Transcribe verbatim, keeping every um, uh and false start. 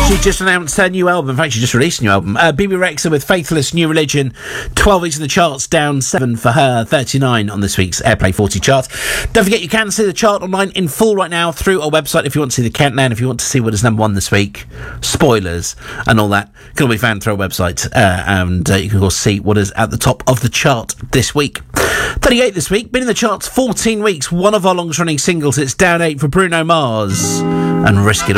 She just announced her new album. In fact, she just released a new album. Uh, Bibi Rexha with Faithless, New Religion. twelve weeks in the charts, down seven for her. thirty-nine on this week's Airplay forty chart. Don't forget, you can see the chart online in full right now through our website if you want to see the countdown, if you want to see what is number one this week, spoilers and all that, can all be found through our website. Uh, and uh, you can of course see what is at the top of the chart this week. thirty-eight this week, been in the charts fourteen weeks. One of our longest running singles. It's down eight for Bruno Mars and Risk It All.